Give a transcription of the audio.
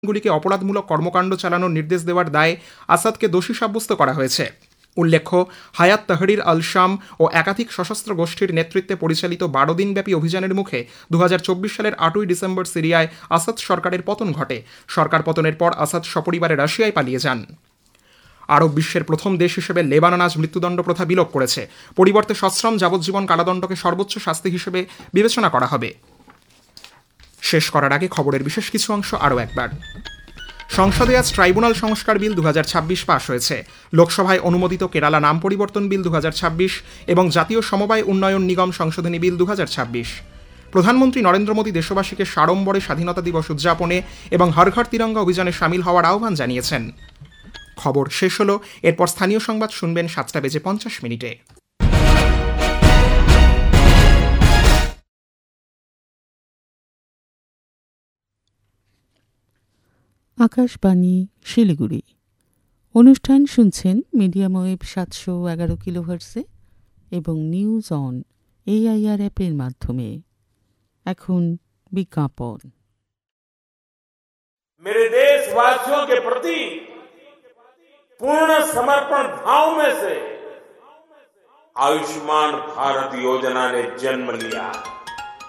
গুলিকে অপরাধমূলক কর্মকাণ্ড চালানোর নির্দেশ দেওয়ার দায়ে আসাদকে দোষী সাব্যস্ত করা হয়েছে। উল্লেখ্য, হায়াত তাহরির আল শাম ও একাধিক সশস্ত্র গোষ্ঠীর নেতৃত্বে পরিচালিত 12 দিনব্যাপী অভিযানের মুখে 2024 সালের 8ই ডিসেম্বর সিরিয়ায় আসাদ সরকারের পতন ঘটে। সরকার পতনের পর আসাদ সপরিবারে রাশিয়ায় পালিয়ে যান। আরব বিশ্বের প্রথম দেশ হিসেবে লেবানন আজ মৃত্যুদণ্ড প্রথা বিলোপ করেছে। পরিবর্তে সশ্রম যাবজ্জীবন কারাদণ্ডকে সর্বোচ্চ শাস্তি হিসেবে বিবেচনা করা হবে। শেষ করার আগে খবরের বিশেষ কিছু অংশ আরও একবার। সংসদে আজ ট্রাইব্যুনাল সংস্কার বিল 2026 পাশ হয়েছে। লোকসভায় অনুমোদিত কেরালা নাম পরিবর্তন বিল 2026 এবং জাতীয় সমবায় উন্নয়ন নিগম সংশোধনী বিল 2026। প্রধানমন্ত্রী নরেন্দ্র মোদী দেশবাসীকে সাড়ম্বরে স্বাধীনতা দিবস উদযাপনে এবং হর ঘর তিরঙ্গা অভিযানে সামিল হওয়ার আহ্বান জানিয়েছেন। খবর শেষ হলো। এরপর স্থানীয় সংবাদ শুনবেন 7:50 আকাশবাণী শিলিগুড়ি। অনুষ্ঠান শুনছেন মিডিয়াম ওয়েভ 711 কিলোহার্টজে এবং নিউজ অন AIR অ্যাপের মাধ্যমে। এখন বিজ্ঞাপন। मेरे देशवासियों के प्रति पूर्ण समर्पण भाव में से आयुष्मान भारत योजना ने जन्म लिया।